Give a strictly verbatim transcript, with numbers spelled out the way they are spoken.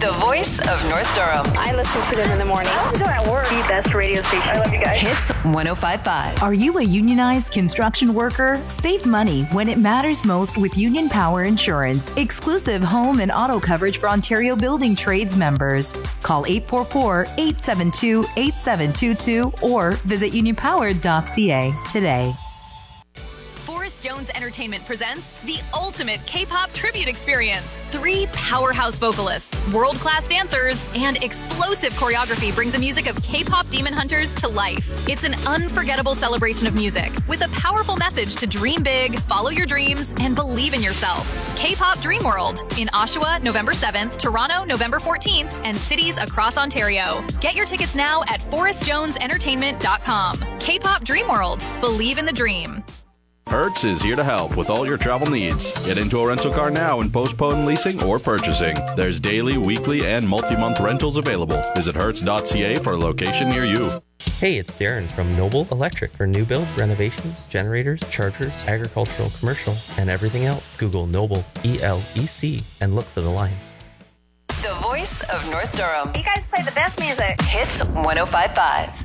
The voice of North Durham. I listen to them in the morning. I listen to at work. The best radio station. I love you guys. Hits one oh five point five. Are you a unionized construction worker? Save money when it matters most with Union Power Insurance. Exclusive home and auto coverage for Ontario Building Trades members. Call eight four four, eight seven two, eight seven two two or visit union power dot c a today. Forrest Jones Entertainment presents the ultimate K-pop tribute experience. Three powerhouse vocalists, world-class dancers, and explosive choreography bring the music of K-pop demon hunters to life. It's an unforgettable celebration of music with a powerful message to dream big, follow your dreams, and believe in yourself. K-pop Dream World in Oshawa, November seventh, Toronto, November fourteenth, and cities across Ontario. Get your tickets now at forrest jones entertainment dot com. K-pop Dream World. Believe in the dream. Hertz is here to help with all your travel needs. Get into a rental car now and postpone leasing or purchasing. There's daily, weekly, and multi-month rentals available. Visit hertz dot c a for a location near you. Hey, it's Darren from Noble Electric for new build, renovations, generators, chargers, agricultural, commercial, and everything else. Google Noble, E L E C, and look for the line. The voice of North Durham. You guys play the best music. Hits one oh five point five.